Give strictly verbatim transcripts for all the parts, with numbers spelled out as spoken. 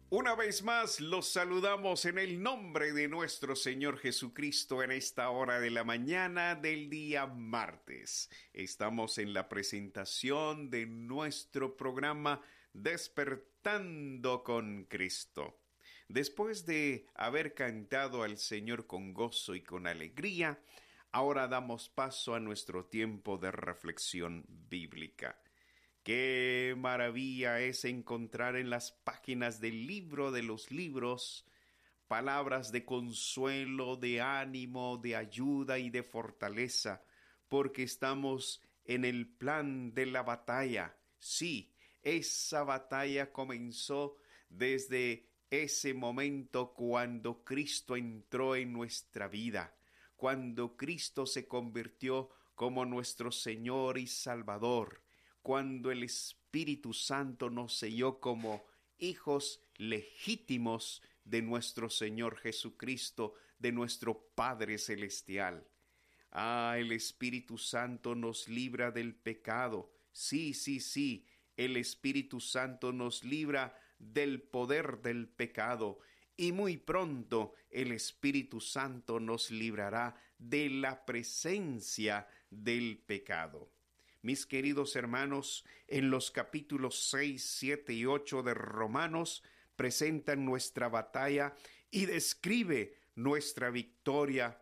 Una vez más los saludamos en el nombre de nuestro Señor Jesucristo en esta hora de la mañana del día martes. Estamos en la presentación de nuestro programa Despertando con Cristo. Después de haber cantado al Señor con gozo y con alegría, ahora damos paso a nuestro tiempo de reflexión bíblica. Qué maravilla es encontrar en las páginas del libro de los libros palabras de consuelo, de ánimo, de ayuda y de fortaleza, porque estamos en el plan de la batalla. Sí, esa batalla comenzó desde ese momento cuando Cristo entró en nuestra vida, cuando Cristo se convirtió como nuestro Señor y Salvador, cuando el Espíritu Santo nos selló como hijos legítimos de nuestro Señor Jesucristo, de nuestro Padre Celestial. Ah, el Espíritu Santo nos libra del pecado. Sí, sí, sí, el Espíritu Santo nos libra del poder del pecado. Y muy pronto el Espíritu Santo nos librará de la presencia del pecado. Mis queridos hermanos, en los capítulos seis, siete y ocho de Romanos presentan nuestra batalla y describe nuestra victoria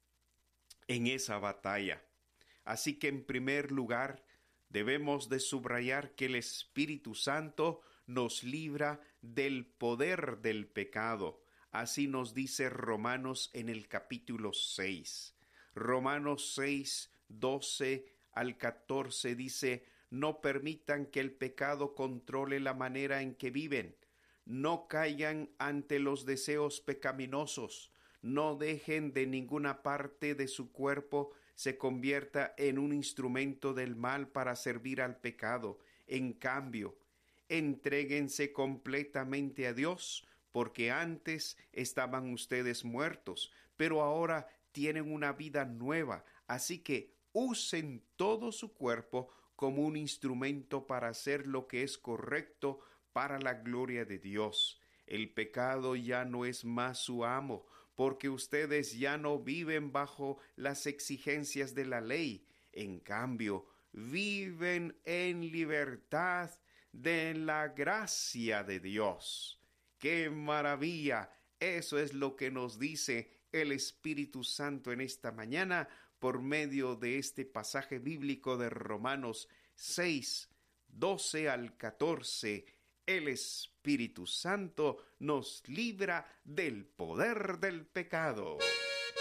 en esa batalla. Así que en primer lugar debemos de subrayar que el Espíritu Santo nos libra del poder del pecado. Así nos dice Romanos en el capítulo seis. Romanos seis, doce al catorce dice: no permitan que el pecado controle la manera en que viven. No caigan ante los deseos pecaminosos. No dejen de ninguna parte de su cuerpo se convierta en un instrumento del mal para servir al pecado. En cambio, entréguense completamente a Dios, porque antes estaban ustedes muertos, pero ahora tienen una vida nueva. Así que usen todo su cuerpo como un instrumento para hacer lo que es correcto para la gloria de Dios. El pecado ya no es más su amo, porque ustedes ya no viven bajo las exigencias de la ley. En cambio, viven en libertad de la gracia de Dios. ¡Qué maravilla! Eso es lo que nos dice el Espíritu Santo en esta mañana por medio de este pasaje bíblico de Romanos seis, doce al catorce. El Espíritu Santo nos libra del poder del pecado.